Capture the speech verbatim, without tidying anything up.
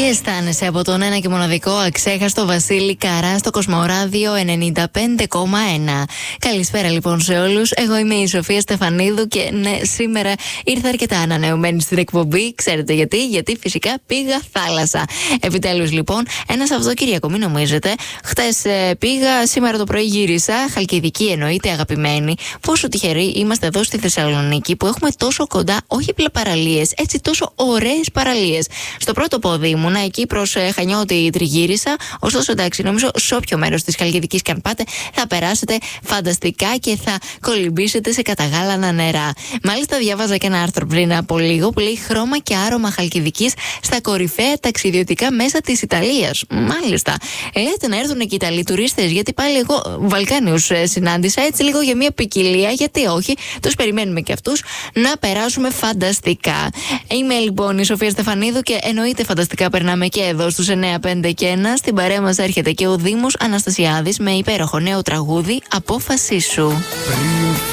αισθάνεσαι από τον ένα και μοναδικό αξέχαστο Βασίλη Καρά στο Κοσμοράδιο ενενήντα πέντε κόμμα ένα. Καλησπέρα λοιπόν σε όλους. Εγώ είμαι η Σοφία Στεφανίδου και ναι, σήμερα ήρθα αρκετά ανανεωμένη στην εκπομπή. Ξέρετε γιατί? Γιατί φυσικά πήγα θάλασσα. Επιτέλους λοιπόν, ένα Σαββατοκύριακο, μην νομίζετε. Χτες ε, πήγα, σήμερα το πρωί γύρισα. Χαλκιδική εννοείται, αγαπημένη. Πόσο τυχεροί είμαστε εδώ στη Θεσσαλονίκη που έχουμε τόσο κοντά, όχι απλά παραλίες, έτσι τόσο ωραίες παραλίες. Στο πρώτο πόδι ήμουνα, εκεί προς ε, Χανιώτη τριγύρισα. Ωστόσο, εντάξει, νομίζω σε όποιο μέρος της Χαλκιδικής και αν πάτε, θα περάσετε φανταστικά και θα κολυμπήσετε σε καταγάλανα νερά. Μάλιστα, διάβαζα και ένα άρθρο πριν από λίγο που λέει χρώμα και άρωμα Χαλκιδικής στα κορυφαία ταξιδιωτικά μέσα της Ιταλίας. Μάλιστα. Λέτε να έρθουν και οι Ιταλοί τουρίστες, γιατί πάλι εγώ Βαλκάνιους ε, συνάντησα, έτσι λίγο για μια ποικιλία, γιατί όχι, τους περιμένουμε και αυτούς να περάσουμε φανταστικά. Είμαι λοιπόν η Σοφία Στεφανίδου και εννοείται φανταστικά περνάμε και εδώ στους εννιά πέντε και ένα. Στην παρέα μας έρχεται και ο Δήμος Αναστασιάδης με υπέροχο νέο τραγούδι «Απόφασή σου».